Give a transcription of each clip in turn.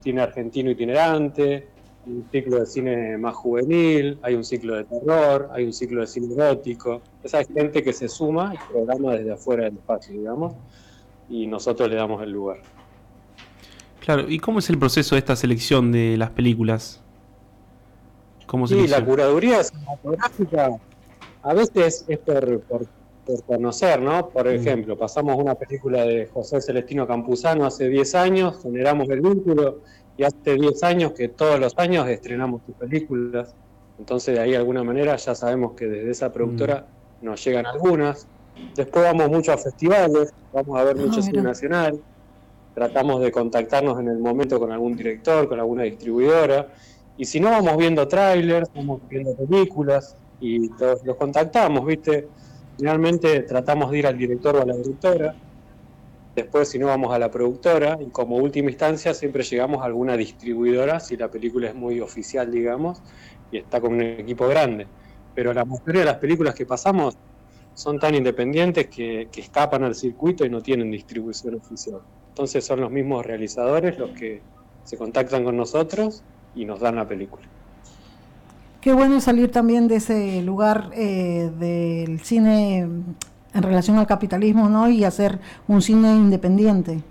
cine argentino itinerante, hay un ciclo de cine más juvenil, hay un ciclo de terror, hay un ciclo de cine erótico. Esa es gente que se suma y programa desde afuera del espacio, digamos, y nosotros le damos el lugar. Claro, ¿y cómo es el proceso de esta selección de las películas? ¿Cómo Y la selecciona? curaduría cinematográfica a veces es por conocer, ¿no? Por ejemplo, pasamos una película de José Celestino Campuzano hace 10 años, generamos el vínculo, y hace 10 años que todos los años estrenamos sus películas. Entonces, de ahí, de alguna manera, ya sabemos que desde esa productora nos llegan algunas. Después vamos mucho a festivales, vamos a ver Ah, mucho cine mira. nacional, tratamos de contactarnos en el momento con algún director, con alguna distribuidora, y si no, vamos viendo trailers, vamos viendo películas, y los contactamos, ¿viste? Finalmente tratamos de ir al director o a la directora, después si no vamos a la productora, y como última instancia siempre llegamos a alguna distribuidora, si la película es muy oficial, digamos, y está con un equipo grande. Pero la mayoría de las películas que pasamos son tan independientes que escapan al circuito y no tienen distribución oficial. Entonces son los mismos realizadores los que se contactan con nosotros y nos dan la película. Qué bueno salir también de ese lugar del cine en relación al capitalismo, ¿no? Y hacer un cine independiente.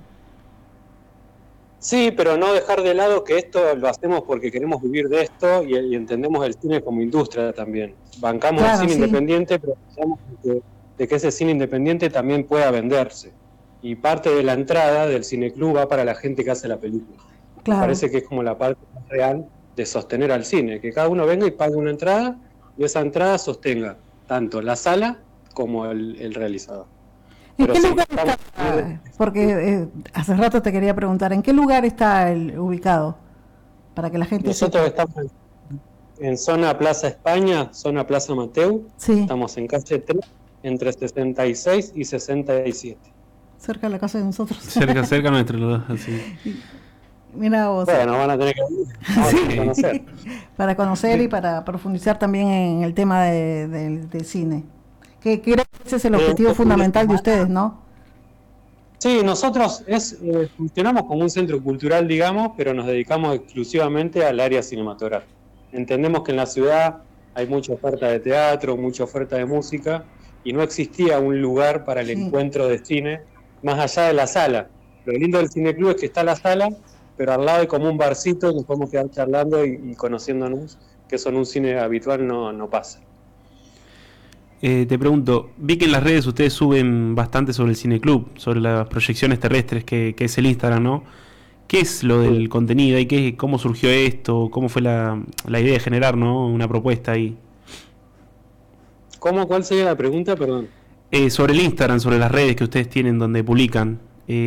Sí, pero no dejar de lado que esto lo hacemos porque queremos vivir de esto y entendemos el cine como industria también. Bancamos el Claro, cine sí, independiente, pero pensamos de que ese cine independiente también pueda venderse. Y parte de la entrada del cineclub va para la gente que hace la película. Me claro. parece que es como la parte más real de sostener al cine, que cada uno venga y pague una entrada y esa entrada sostenga tanto la sala como el realizador. ¿En Pero qué sí, lugar estamos... está? Porque hace rato te quería preguntar, ¿en qué lugar está ubicado? Para que la gente Nosotros sepa. estamos en zona Plaza España, zona Plaza Mateu, Sí, estamos en calle 3, entre 66 y 67. cerca de la casa de nosotros. Cerca, cerca nuestro, así. Mira vos. Bueno, van a tener que vamos a tener que conocer. Sí, para conocer y para profundizar también en el tema de cine. Que creo que ese es el objetivo Este fin de fundamental de semana. ustedes, ¿no? Sí, nosotros funcionamos como un centro cultural, digamos, pero nos dedicamos exclusivamente al área cinematográfica. Entendemos que en la ciudad hay mucha oferta de teatro, mucha oferta de música, y no existía un lugar para el Sí. encuentro de cine más allá de la sala. Lo lindo del cineclub es que está la sala, pero al lado hay como un barcito que podemos quedar charlando y conociéndonos, que eso en un cine habitual no pasa. Te pregunto, vi que en las redes ustedes suben bastante sobre el cineclub, sobre las proyecciones terrestres que es el Instagram, ¿no? ¿Qué es lo del Sí. contenido y cómo surgió esto? ¿Cómo fue la idea de generar, ¿no? Una propuesta ahí. ¿Cuál sería la pregunta? Perdón. Sobre el Instagram, sobre las redes que ustedes tienen donde publican.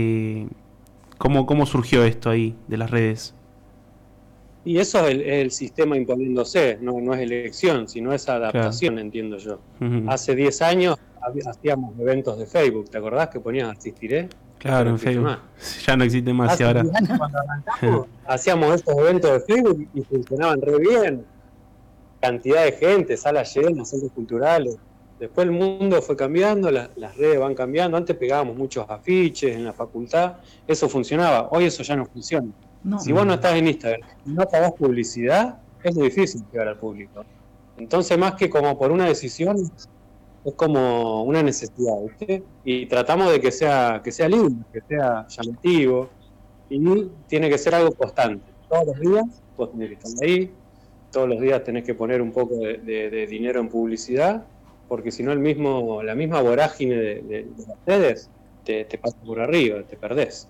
¿Cómo surgió esto ahí de las redes? Y eso es el sistema imponiéndose, no es elección, sino es Claro. adaptación, entiendo yo. Ujú. Hace 10 años hacíamos eventos de Facebook, ¿te acordás que ponías asistiré? Esto Claro, no en existe Facebook. más. Ya no existe más y Hace ahora. 10 años cuando arrancamos, hacíamos estos eventos de Facebook y funcionaban re bien. Cantidad de gente, salas llenas, centros culturales. Después el mundo fue cambiando, las redes van cambiando. Antes pegábamos muchos afiches en la facultad, eso funcionaba. Hoy eso ya no funciona. No. Si vos no estás en Instagram y no pagás publicidad, es muy difícil llegar al público. Entonces, más que como por una decisión, es como una necesidad, ¿viste? Y tratamos de que sea lindo, que sea llamativo, y tiene que ser algo constante. Todos los días vos tenés que estar ahí, todos los días tenés que poner un poco de dinero en publicidad, porque si no la misma vorágine de las redes te pasa por arriba, te perdés.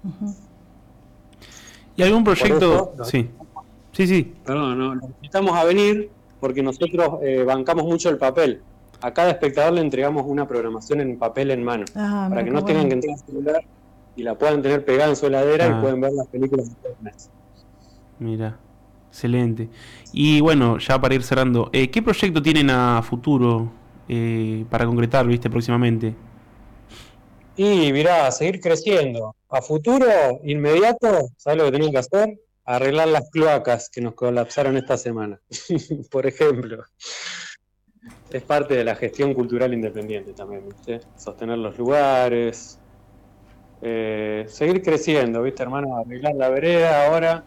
¿Y algún Por proyecto? eso, Sí. Sí, sí. perdón, no, los invitamos a venir porque nosotros bancamos mucho el papel. A cada espectador le entregamos una programación en papel en mano, Ah, para mira que qué no tengan bueno. que entrar al celular y la puedan tener pegada en su heladera y Ah, pueden ver las películas de todo el mes. mira. Excelente. Y bueno, ya para ir cerrando, ¿qué proyecto tienen a futuro para concretar, viste, próximamente? Y mirá, seguir creciendo. A futuro, inmediato, ¿sabes lo que tenemos que hacer? Arreglar las cloacas que nos colapsaron esta semana. Por ejemplo, es parte de la gestión cultural independiente también, ¿viste? Sostener los lugares, seguir creciendo, ¿viste, hermano? Arreglar la vereda ahora.